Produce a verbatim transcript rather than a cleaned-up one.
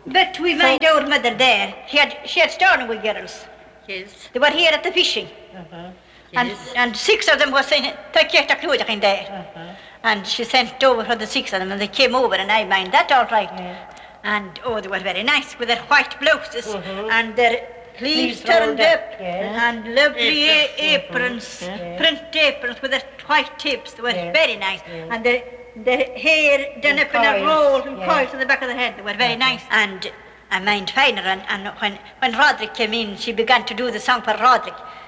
But we mind so, our mother there. She had she had Stornoway girls. Yes. They were here at the fishing. Uh-huh. And, Yes. and six of them was in Taketa Kludak in there. Uh-huh. And she sent over for the six of them, and they came over, and I mind that all right. Yeah. And, oh, they were very nice with their white blouses Mhm. and their sleeves Sleeves turned rolled up, up, yes. and lovely Aprons. a- aprons, Mhm. print aprons with their white tips. They were Yes. very nice. Yes. And their, their hair done In up in a coils, roll and yes. coils on the back of the head. They were very nice. And I mind finer, and, and when, when Roderick came in, she began to do the song for Roderick.